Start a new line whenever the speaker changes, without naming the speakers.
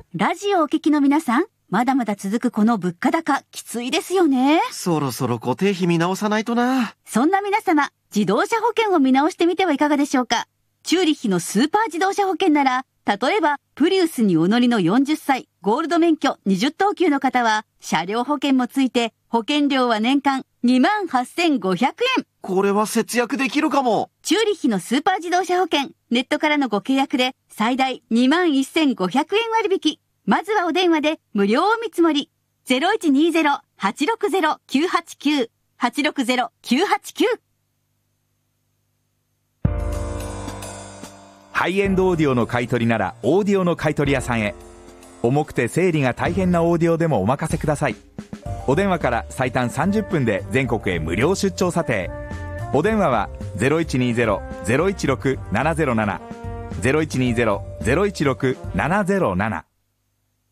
ラジオをお聞きの皆さん、まだまだ続くこの物価高、きついですよね。
そろそろ固定費見直さないとな。
そんな皆様、自動車保険を見直してみてはいかがでしょうか。チューリッヒのスーパー自動車保険なら、例えば、プリウスにお乗りの40歳、ゴールド免許20等級の方は、車両保険もついて、保険料は年間28,500円。
これは節約できるかも。
チューリッヒのスーパー自動車保険、ネットからのご契約で、最大21,500円割引。まずはお電話で無料お見積もり。0120-860-989。860-989。
ハイエンドオーディオの買い取りならオーディオの買い取り屋さんへ。重くて整理が大変なオーディオでもお任せください。お電話から最短30分で全国へ無料出張査定。お電話は 0120-016-707 0120-016-707